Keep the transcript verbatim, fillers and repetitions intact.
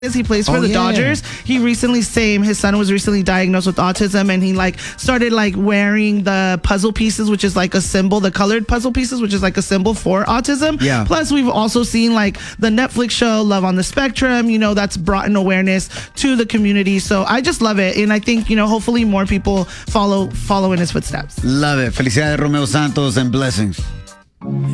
He plays for Oh, the yeah. Dodgers. He recently, same, his son was recently diagnosed with autism, and he like started like wearing the puzzle pieces, which is like a symbol, the colored puzzle pieces, which is like a symbol for autism. Yeah. Plus, we've also seen like the Netflix show Love on the Spectrum, you know, that's brought in awareness to the community. So I just love it. And I think, you know, hopefully more people follow, follow in his footsteps. Love it. Felicidades, Romeo Santos, and blessings.